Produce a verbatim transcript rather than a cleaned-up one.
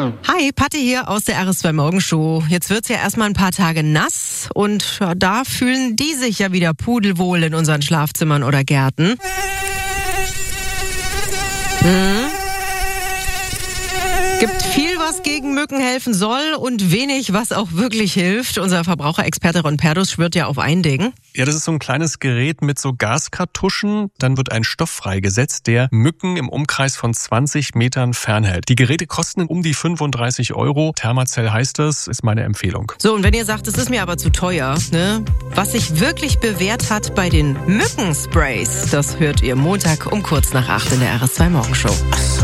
Hi, Patti hier aus der R S zwei Morgenshow. Jetzt wird's ja erstmal ein paar Tage nass und ja, da fühlen die sich ja wieder pudelwohl in unseren Schlafzimmern oder Gärten. Hm. Gibt viel, was gegen Mücken helfen soll und wenig, was auch wirklich hilft. Unser Verbraucherexperte Ron Perdus schwört ja auf ein Ding. Ja, das ist so ein kleines Gerät mit so Gaskartuschen. Dann wird ein Stoff freigesetzt, der Mücken im Umkreis von zwanzig Metern fernhält. Die Geräte kosten um die fünfunddreißig Euro. Thermacell heißt das, ist meine Empfehlung. So, und wenn ihr sagt, es ist mir aber zu teuer, ne? Was sich wirklich bewährt hat bei den Mückensprays, das hört ihr Montag um kurz nach acht in der R S zwei Morgenshow.